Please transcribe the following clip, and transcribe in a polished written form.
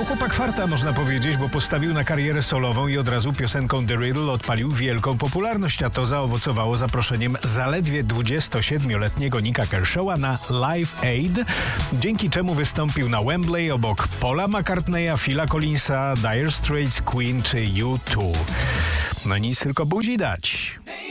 Miał chłopak farta, można powiedzieć, bo postawił na karierę solową i od razu piosenką The Riddle odpalił wielką popularność, a to zaowocowało zaproszeniem zaledwie 27-letniego Nicka Kershawa na Live Aid, dzięki czemu wystąpił na Wembley obok Paula McCartneya, Phila Collinsa, Dire Straits, Queen czy U2. No nic, tylko buzi dać.